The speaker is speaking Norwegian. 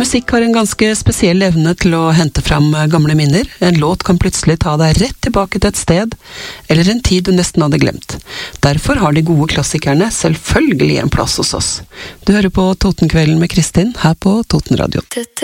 Musikk har en ganske spesiell evne til å hente fram gamle minner. En låt kan plutselig ta deg rett tilbake til et sted, eller en tid du nesten hadde glemt. Derfor har de gode klassikerne selvfølgelig en plass hos oss. Du hører på Totenkvelden med Kristin, her på Totenradio.